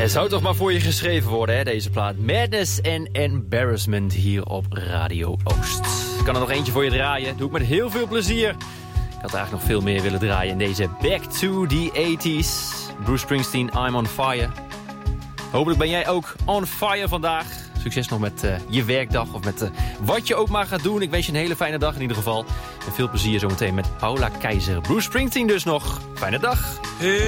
Het zou toch maar voor je geschreven worden, hè, deze plaat. Madness and Embarrassment hier op Radio Oost. Ik kan er nog eentje voor je draaien. Doe ik met heel veel plezier. Ik had eigenlijk nog veel meer willen draaien in deze Back to the 80s. Bruce Springsteen, I'm on fire. Hopelijk ben jij ook on fire vandaag. Succes nog met je werkdag of met wat je ook maar gaat doen. Ik wens je een hele fijne dag in ieder geval. En veel plezier zometeen met Paula Keizer. Bruce Springsteen dus nog. Fijne dag.